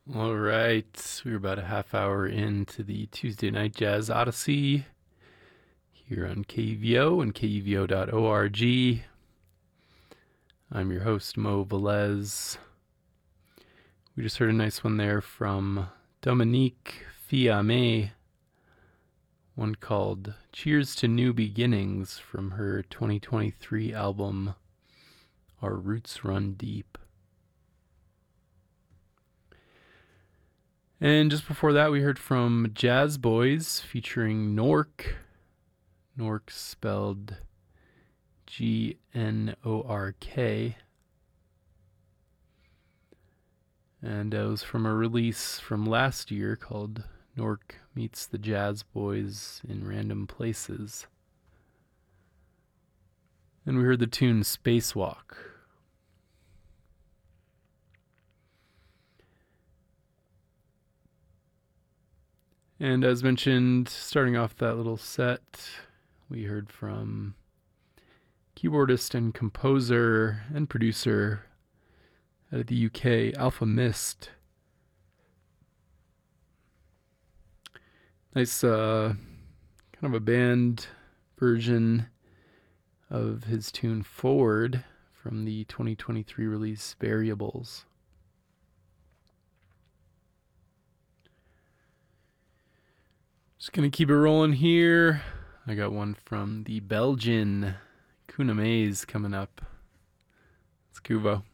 All right, we're about a half hour into the Tuesday Night Jazz Odyssey here on KUVO and KUVO.org. I'm your host, Mo Velez. We just heard a nice one there from Dominique Fiamme, one called Cheers to New Beginnings from her 2023 album, Our Roots Run Deep. And just before that, we heard from Jazz Boys featuring Gnork. Gnork spelled Gnork. And it was from a release from last year called Gnork Meets the Jazz Boys in Random Places. And we heard the tune Spacewalk. And as mentioned, starting off that little set, we heard from keyboardist and composer and producer out of the UK, Alpha Mist. Nice kind of a band version of his tune Forward from the 2023 release Variables. Just gonna keep it rolling here. I got one from the Belgian Kuna Maze coming up. It's Kuvo.